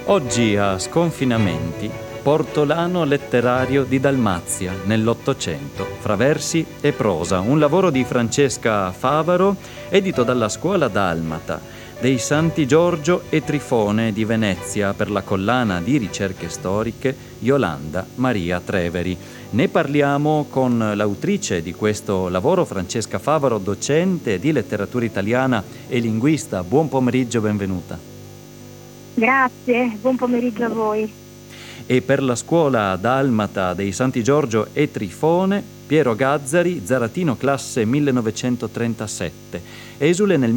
Oggi a Sconfinamenti, Portolano letterario di Dalmazia nell'Ottocento, fra versi e prosa, un lavoro di Francesca Favaro, edito dalla Scuola Dalmata dei Santi Giorgio e Trifone di Venezia per la collana di ricerche storiche Yolanda Maria Treveri. Ne parliamo con l'autrice di questo lavoro, Francesca Favaro, docente di letteratura italiana e linguista. Buon pomeriggio, benvenuta. Grazie, buon pomeriggio a voi. E per la Scuola Dalmata dei Santi Giorgio e Trifone, Piero Gazzari, Zaratino classe 1937, esule nel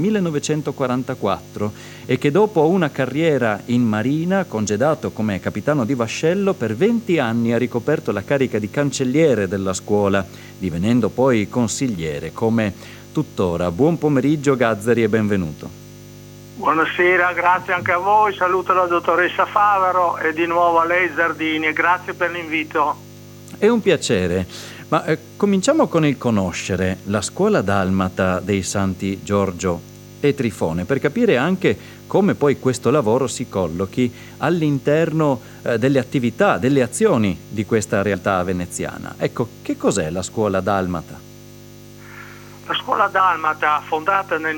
1944 e che dopo una carriera in marina, congedato come capitano di vascello, per 20 anni ha ricoperto la carica di cancelliere della scuola, divenendo poi consigliere, come tuttora. Buon pomeriggio Gazzari e benvenuto. Buonasera, grazie anche a voi, saluto la dottoressa Favaro e di nuovo a lei Zardini e grazie per l'invito. È un piacere, ma cominciamo con il conoscere la Scuola Dalmata dei Santi Giorgio e Trifone per capire anche come poi questo lavoro si collochi all'interno delle attività, delle azioni di questa realtà veneziana. Ecco, che cos'è la Scuola Dalmata? La Scuola Dalmata, fondata nel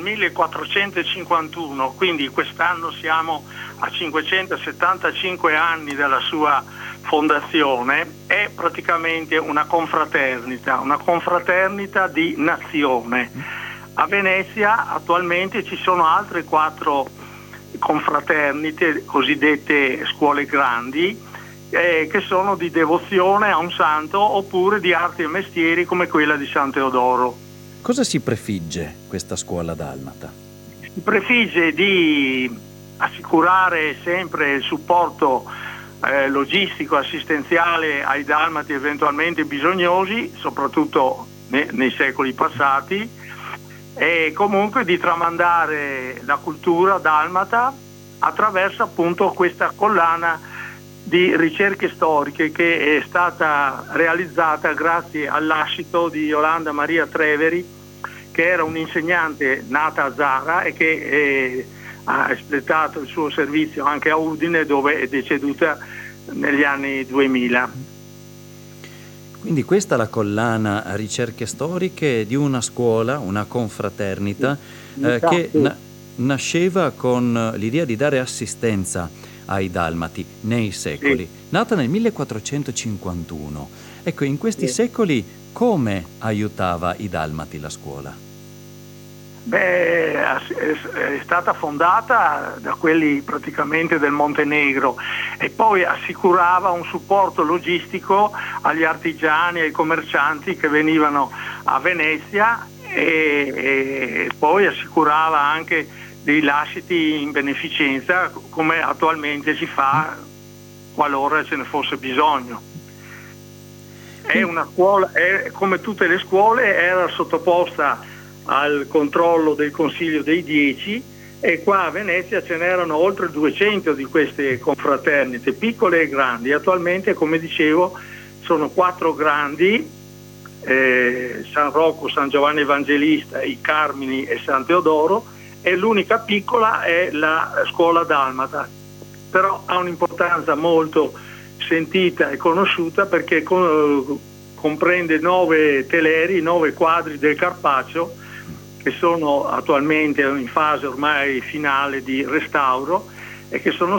1451, quindi quest'anno siamo a 575 anni dalla sua fondazione, è praticamente una confraternita di nazione. A Venezia attualmente ci sono altre 4 confraternite, cosiddette scuole grandi, che sono di devozione a un santo oppure di arti e mestieri come quella di San Teodoro. Cosa si prefigge questa Scuola Dalmata? Si prefigge di assicurare sempre il supporto logistico, assistenziale ai dalmati eventualmente bisognosi, soprattutto nei secoli passati, e comunque di tramandare la cultura dalmata attraverso appunto questa collana di ricerche storiche che è stata realizzata grazie all'ascito di Yolanda Maria Treveri, che era un'insegnante nata a Zara e che ha espletato il suo servizio anche a Udine, dove è deceduta negli anni 2000. Quindi questa è la collana ricerche storiche di una scuola, una confraternita, che nasceva con l'idea di dare assistenza ai dalmati nei secoli. Nata nel 1451. Ecco, in questi secoli come aiutava i dalmati la scuola? È stata fondata da quelli praticamente del Montenegro e poi assicurava un supporto logistico agli artigiani e ai commercianti che venivano a Venezia e poi assicurava anche dei lasciti in beneficenza come attualmente si fa qualora ce ne fosse bisogno. È una scuola, come tutte le scuole, era sottoposta al controllo del Consiglio dei 10 e qua a Venezia ce n'erano oltre 200 di queste confraternite, piccole e grandi. Attualmente, come dicevo, sono 4 grandi, San Rocco, San Giovanni Evangelista, i Carmini e San Teodoro, e l'unica piccola è la Scuola Dalmata, però ha un'importanza molto sentita e conosciuta perché comprende 9 teleri, 9 quadri del Carpaccio che sono attualmente in fase ormai finale di restauro e che sono